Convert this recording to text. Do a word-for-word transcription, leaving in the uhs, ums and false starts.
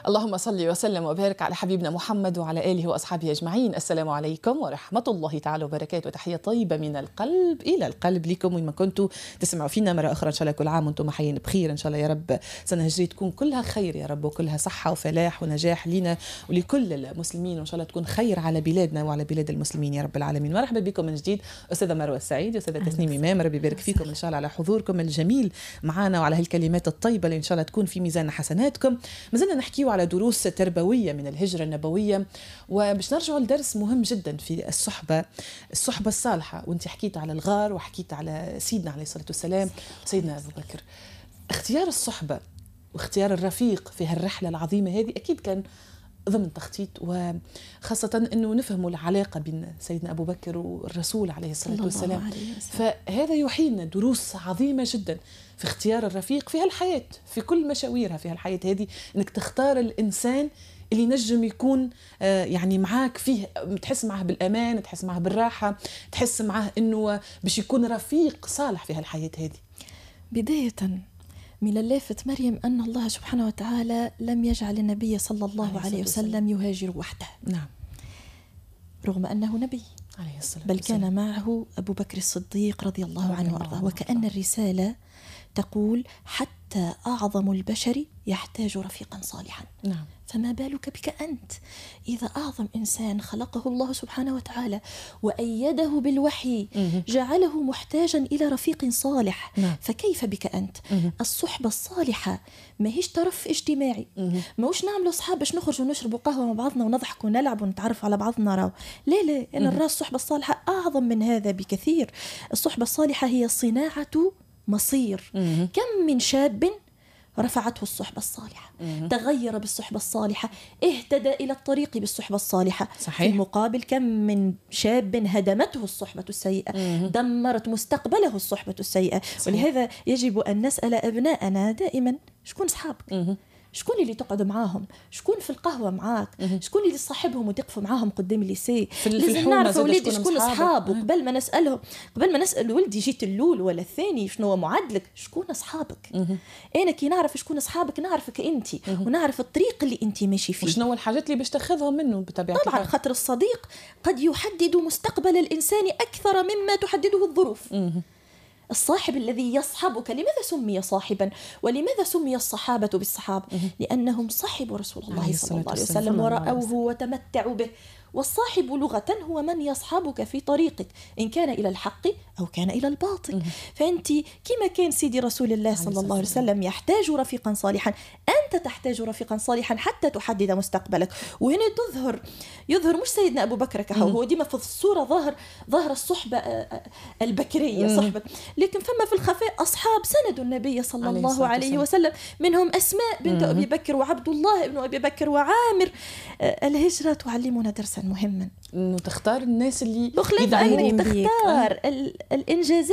اللهم صل وسلم وبارك على حبيبنا محمد وعلى آله وأصحابه أجمعين. السلام عليكم ورحمة الله تعالى وبركاته. تحية طيبة من القلب إلى القلب لكم وين ما كنتوا تسمعوا فينا مرة أخرى. إن شاء الله كل عام وأنتم حيين بخير إن شاء الله يا رب. سنة هجرية تكون كلها خير يا رب، وكلها صحة وفلاح ونجاح لنا ولكل المسلمين، وإن شاء الله تكون خير على بلادنا وعلى بلاد المسلمين يا رب العالمين. مرحبا بكم من جديد أستاذة مروة السعيد وأستاذة تسنيم إمام، ربي يبارك فيكم إن شاء الله على حضوركم الجميل معنا وعلى هالكلمات الطيبة اللي إن شاء الله تكون في ميزان حسناتكم. ما زلنا نحكيوا على دروس تربوية من الهجرة النبوية، وباش نرجعوا لدرس مهم جدا في الصحبة الصحبة الصالحة. وانت حكيت على الغار وحكيت على سيدنا عليه الصلاة والسلام سيدنا أبو بكر. اختيار الصحبة واختيار الرفيق في هالرحلة العظيمة هذه أكيد كان ضمن تخطيط، وخاصة أنه نفهموا العلاقة بين سيدنا أبو بكر والرسول عليه الصلاة والسلام. فهذا يحيلنا دروس عظيمة جدا في اختيار الرفيق في هالحياة، في كل مشاويرها في هالحياة هذه، أنك تختار الإنسان اللي نجم يكون يعني معاك فيه، تحس معه بالأمان، تحس معه بالراحة، تحس معه أنه باش يكون رفيق صالح في هالحياة هذه. بداية من اللافت مريم أن الله سبحانه وتعالى لم يجعل النبي صلى الله عليه, عليه وسلم يهاجر وحده. نعم. رغم أنه نبي عليه الصلاة بل والسلام. كان معه أبو بكر الصديق رضي الله عنه وأرضاه. وكأن الرسالة تقول حتى أعظم البشر يحتاج رفيقا صالحا. نعم. فما بالك بك أنت؟ إذا أعظم إنسان خلقه الله سبحانه وتعالى وأيده بالوحي جعله محتاجا إلى رفيق صالح. نعم. فكيف بك أنت؟ الصحبة الصالحة ما هيش طرف اجتماعي، ما هوش نعملوا أصحاب باش نخرج ونشربوا قهوة مع بعضنا ونضحك ونلعب ونتعرف على بعضنا راو. لا لا، أنا الراس الصحبة الصالحة أعظم من هذا بكثير. الصحبة الصالحة هي صناعة مصير. كم من شاب رفعته الصحبة الصالحة، تغير بالصحبة الصالحة، اهتدى إلى الطريق بالصحبة الصالحة. صحيح. في المقابل كم من شاب هدمته الصحبة السيئة، دمرت مستقبله الصحبة السيئة. صحيح. ولهذا يجب أن نسأل أبناءنا دائما شكون أصحابك؟ شكون اللي تقعد معاهم؟ شكون في القهوة معاك؟ شكون اللي تصاحبهم وتقف معاهم قدام الليسي؟ لازم نعرف وليدي شكون أصحابه قبل ما نسألهم، قبل ما نسأل ولدي جيت اللول ولا الثاني شنو هو معدلك، شكون أصحابك؟ أنا كي نعرف شكون أصحابك نعرفك أنت، ونعرف الطريق اللي أنت ماشي فيه، وشنو الحاجات اللي باش تاخذهم منه بطبيعة طبعا. خاطر الصديق قد يحدد مستقبل الإنسان أكثر مما تحدده الظروف. الصاحب الذي يصحبك، لماذا سمي صاحبا؟ ولماذا سمي الصحابة بالصحابة؟ لأنهم صحبوا رسول الله صلى الله عليه وسلم ورأوه وتمتعوا به. والصاحب لغة هو من يصحبك في طريقك، إن كان إلى الحق أو كان إلى الباطل. فأنت كما كان سيدي رسول الله صلى الله عليه وسلم يحتاج رفيقا صالحا، أنت تحتاج رفيقا صالحا حتى تحدد مستقبلك. وهنا تظهر يظهر مش سيدنا أبو بكر كهو، هو ديما في الصورة ظاهر ظاهر الصحبة البكرية صحبة، لكن فما في الخفاء أصحاب سند النبي صلى الله عليه وسلم، منهم أسماء بنت أبي بكر وعبد الله ابن أبي بكر وعامر. الهجرة تعلمنا درسا مهما، إنه تختار الناس اللي بخلاف أنك تختار الإنجازات